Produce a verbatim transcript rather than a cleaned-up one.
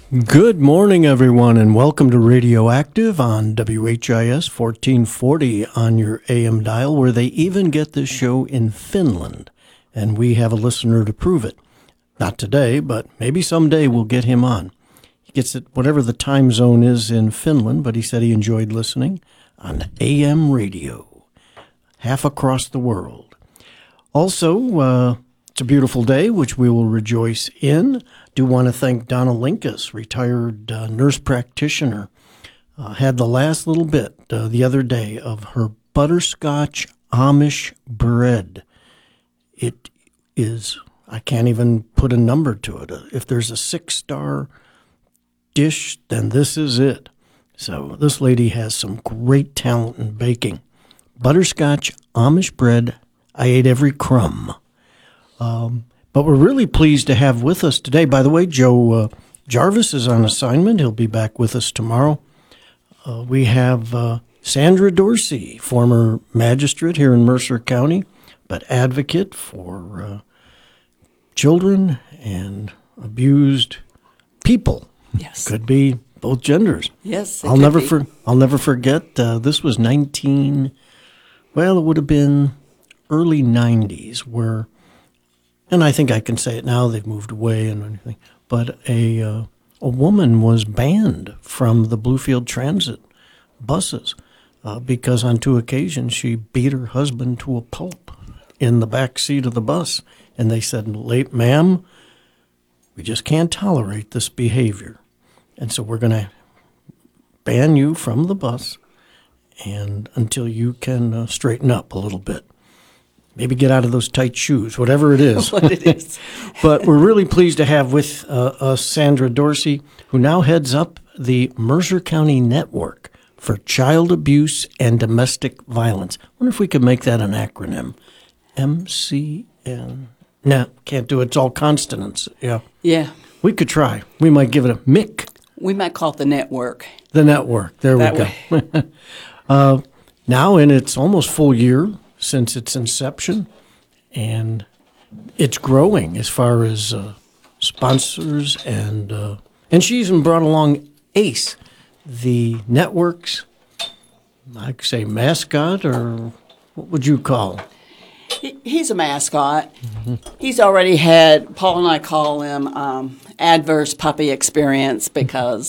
Good morning, everyone, and welcome to Radioactive on W H I S fourteen forty on your A M dial, where they even get this show in Finland, and we have a listener to prove it. Not today, but maybe someday we'll get him on. He gets it whatever the time zone is in Finland, but he said he enjoyed listening on A M radio, half across the world. Also, uh, it's a beautiful day, which we will rejoice in. Do want to thank Donna Linkus, retired uh, nurse practitioner, uh, had the last little bit uh, the other day of her butterscotch Amish bread. It is, I can't even put a number to it. If there's a six-star dish, then this is it. So this lady has some great talent in baking. Butterscotch Amish bread, I ate every crumb. Um, but we're really pleased to have with us today. By the way, Joe uh, Jarvis is on assignment. He'll be back with us tomorrow. Uh, we have uh, Sandra Dorsey, former magistrate here in Mercer County, but advocate for uh, children and abused people. Yes. Could be both genders. Yes, it I'll could never be. for, I'll never forget, uh, this was nineteen, well, it would have been early nineties, where, and I think I can say it now, they've moved away and anything, but a uh, a woman was banned from the Bluefield Transit buses uh, because on two occasions she beat her husband to a pulp in the back seat of the bus. And they said, "Late, ma'am, we just can't tolerate this behavior. And so we're going to ban you from the bus and until you can uh, straighten up a little bit. Maybe get out of those tight shoes, whatever it is." What it is. But we're really pleased to have with uh, us Sandra Dorsey, who now heads up the Mercer County Network for Child Abuse and Domestic Violence. I wonder if we could make that an acronym. M C N. No, can't do it. It's all consonants. Yeah. Yeah. We could try. We might give it a M I C. We might call it the network. The network. There That we go. uh, now in its almost full year since its inception, and it's growing as far as uh, sponsors, and uh, and she even brought along ACE, the network's, I'd say, mascot, or what would you call? He, he's a mascot. Mm-hmm. He's already had, Paul and I call him um, adverse puppy experience because